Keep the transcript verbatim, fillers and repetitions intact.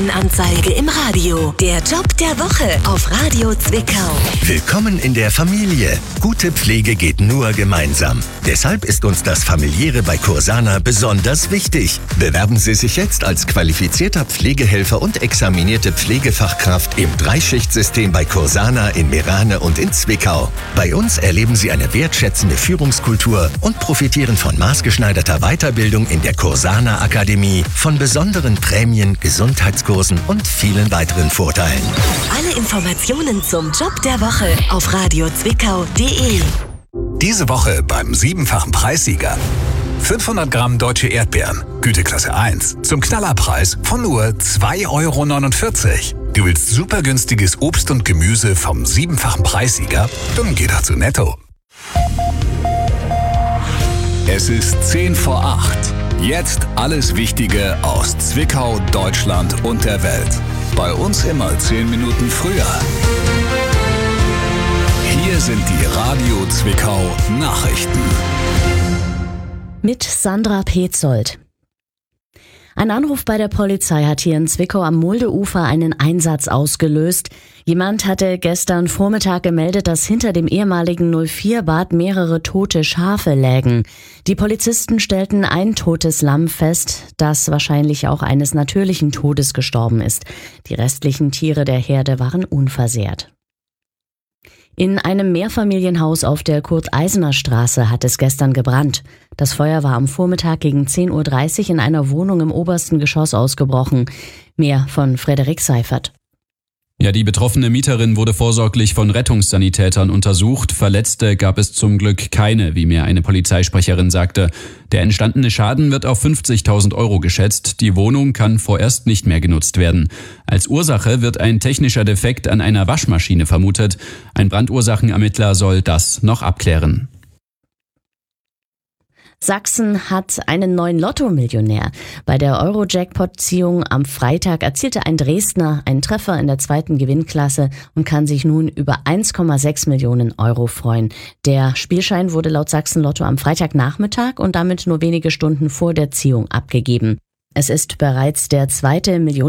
Stellenanzeige im Radio. Der Job der Woche auf Radio Zwickau. Willkommen in der Familie. Gute Pflege geht nur gemeinsam. Deshalb ist uns das Familiäre bei Cursana besonders wichtig. Bewerben Sie sich jetzt als qualifizierter Pflegehelfer und examinierte Pflegefachkraft im Dreischichtsystem bei Cursana in Merane und in Zwickau. Bei uns erleben Sie eine wertschätzende Führungskultur und profitieren von maßgeschneiderter Weiterbildung in der Cursana Akademie, von besonderen Prämien, Gesundheitskursen und vielen weiteren Vorteilen. Alle Informationen zum Job der Woche auf radio zwickau punkt de. Diese Woche beim siebenfachen Preissieger. fünfhundert Gramm deutsche Erdbeeren, Güteklasse eins, zum Knallerpreis von nur zwei Euro neunundvierzig. Du willst super günstiges Obst und Gemüse vom siebenfachen Preissieger? Dann geh doch zu Netto. Es ist zehn vor acht. Jetzt alles Wichtige aus Zwickau, Deutschland und der Welt. Bei uns immer zehn Minuten früher. Hier sind die Radio Zwickau Nachrichten. Mit Sandra Petzold. Ein Anruf bei der Polizei hat hier in Zwickau am Muldeufer einen Einsatz ausgelöst. Jemand hatte gestern Vormittag gemeldet, dass hinter dem ehemaligen null vier Bad mehrere tote Schafe lägen. Die Polizisten stellten ein totes Lamm fest, das wahrscheinlich auch eines natürlichen Todes gestorben ist. Die restlichen Tiere der Herde waren unversehrt. In einem Mehrfamilienhaus auf der Kurt-Eisener-Straße hat es gestern gebrannt. Das Feuer war am Vormittag gegen zehn Uhr dreißig in einer Wohnung im obersten Geschoss ausgebrochen. Mehr von Frederik Seifert. Ja, die betroffene Mieterin wurde vorsorglich von Rettungssanitätern untersucht. Verletzte gab es zum Glück keine, wie mir eine Polizeisprecherin sagte. Der entstandene Schaden wird auf fünfzigtausend Euro geschätzt. Die Wohnung kann vorerst nicht mehr genutzt werden. Als Ursache wird ein technischer Defekt an einer Waschmaschine vermutet. Ein Brandursachenermittler soll das noch abklären. Sachsen hat einen neuen Lotto-Millionär. Bei der Euro-Jackpot-Ziehung am Freitag erzielte ein Dresdner einen Treffer in der zweiten Gewinnklasse und kann sich nun über eins Komma sechs Millionen Euro freuen. Der Spielschein wurde laut Sachsen-Lotto am Freitagnachmittag und damit nur wenige Stunden vor der Ziehung abgegeben. Es ist bereits der zweite Million